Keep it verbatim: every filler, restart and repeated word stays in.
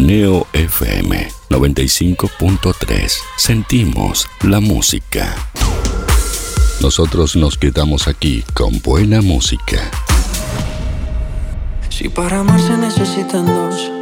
Neo F M noventa y cinco punto tres. Sentimos la música. Nosotros nos quedamos aquí con buena música. Si para amar se necesitan dos,